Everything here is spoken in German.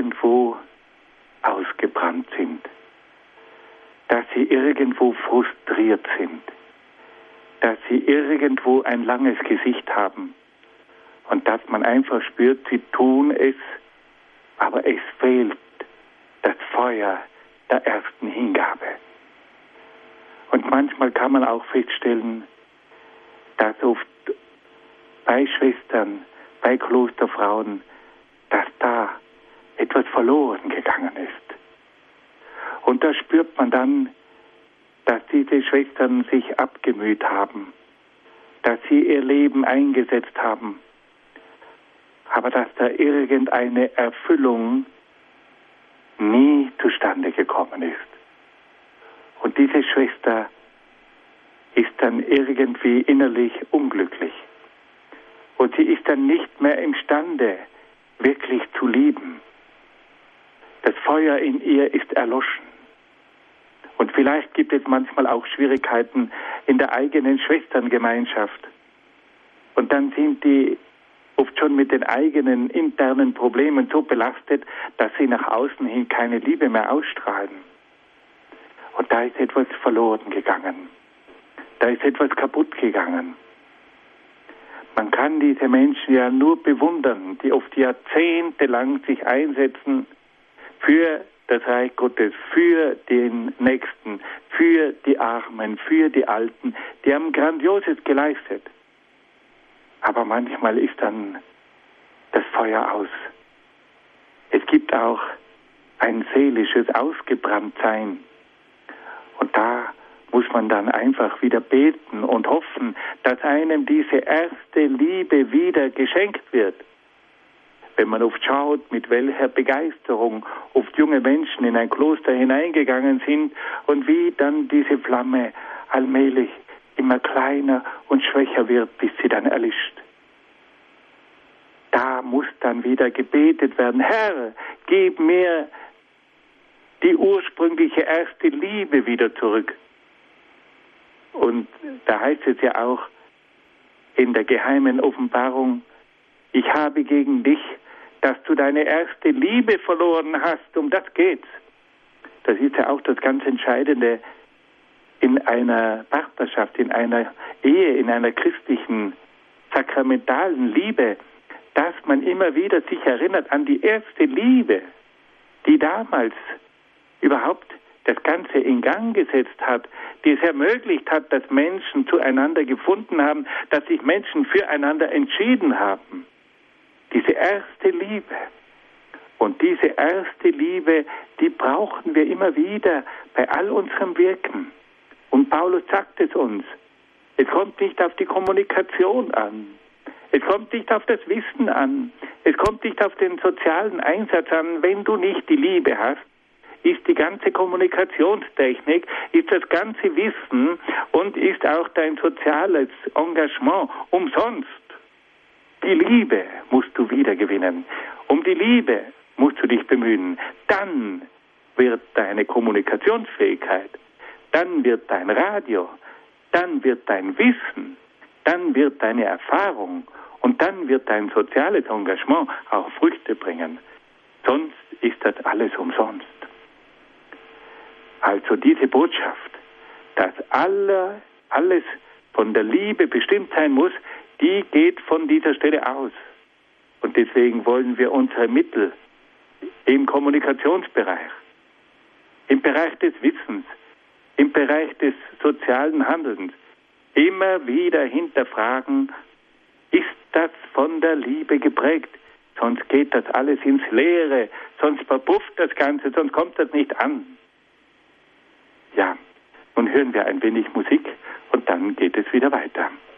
irgendwo ausgebrannt sind, dass sie irgendwo frustriert sind, dass sie irgendwo ein langes Gesicht haben und dass man einfach spürt, sie tun es, aber es fehlt das Feuer der ersten Hingabe. Und manchmal kann man auch feststellen, dass oft bei Schwestern, bei Klosterfrauen, dass da etwas verloren gegangen ist. Und da spürt man dann, dass diese Schwestern sich abgemüht haben, dass sie ihr Leben eingesetzt haben, aber dass da irgendeine Erfüllung nie zustande gekommen ist. Und diese Schwester ist dann irgendwie innerlich unglücklich. Und sie ist dann nicht mehr imstande, wirklich zu lieben. Das Feuer in ihr ist erloschen. Und vielleicht gibt es manchmal auch Schwierigkeiten in der eigenen Schwesterngemeinschaft. Und dann sind die oft schon mit den eigenen internen Problemen so belastet, dass sie nach außen hin keine Liebe mehr ausstrahlen. Und da ist etwas verloren gegangen. Da ist etwas kaputt gegangen. Man kann diese Menschen ja nur bewundern, die oft jahrzehntelang sich einsetzen für das Reich Gottes, für den Nächsten, für die Armen, für die Alten. Die haben Grandioses geleistet. Aber manchmal ist dann das Feuer aus. Es gibt auch ein seelisches Ausgebranntsein. Und da muss man dann einfach wieder beten und hoffen, dass einem diese erste Liebe wieder geschenkt wird. Wenn man oft schaut, mit welcher Begeisterung oft junge Menschen in ein Kloster hineingegangen sind und wie dann diese Flamme allmählich immer kleiner und schwächer wird, bis sie dann erlischt. Da muss dann wieder gebetet werden: Herr, gib mir die ursprüngliche erste Liebe wieder zurück. Und da heißt es ja auch in der geheimen Offenbarung: Ich habe gegen dich, dass du deine erste Liebe verloren hast. Um das geht's. Das ist ja auch das ganz Entscheidende in einer Partnerschaft, in einer Ehe, in einer christlichen, sakramentalen Liebe, dass man immer wieder sich erinnert an die erste Liebe, die damals überhaupt das Ganze in Gang gesetzt hat, die es ermöglicht hat, dass Menschen zueinander gefunden haben, dass sich Menschen füreinander entschieden haben. Diese erste Liebe. Und diese erste Liebe, die brauchen wir immer wieder bei all unserem Wirken. Und Paulus sagt es uns: Es kommt nicht auf die Kommunikation an. Es kommt nicht auf das Wissen an. Es kommt nicht auf den sozialen Einsatz an. Wenn du nicht die Liebe hast, ist die ganze Kommunikationstechnik, ist das ganze Wissen und ist auch dein soziales Engagement umsonst. Die Liebe musst du wiedergewinnen. Um die Liebe musst du dich bemühen. Dann wird deine Kommunikationsfähigkeit, dann wird dein Radio, dann wird dein Wissen, dann wird deine Erfahrung und dann wird dein soziales Engagement auch Früchte bringen. Sonst ist das alles umsonst. Also diese Botschaft, dass alles von der Liebe bestimmt sein muss, die geht von dieser Stelle aus. Und deswegen wollen wir unsere Mittel im Kommunikationsbereich, im Bereich des Wissens, im Bereich des sozialen Handelns immer wieder hinterfragen: Ist das von der Liebe geprägt? Sonst geht das alles ins Leere, sonst verpufft das Ganze, sonst kommt das nicht an. Ja, nun hören wir ein wenig Musik und dann geht es wieder weiter.